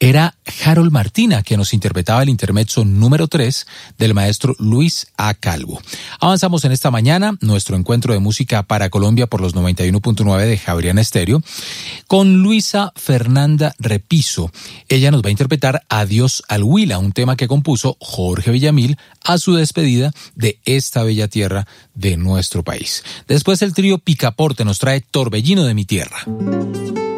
era Harold Martina, que nos interpretaba el intermezzo número 3 del maestro Luis A. Calvo. Avanzamos en esta mañana, nuestro encuentro de música para Colombia por los 91.9 de Javeriana Estéreo, con Luisa Fernanda Repiso. Ella nos va a interpretar Adiós al Huila, un tema que compuso Jorge Villamil a su despedida de esta bella tierra de nuestro país. Después el trío Picaporte nos trae Torbellino de mi tierra.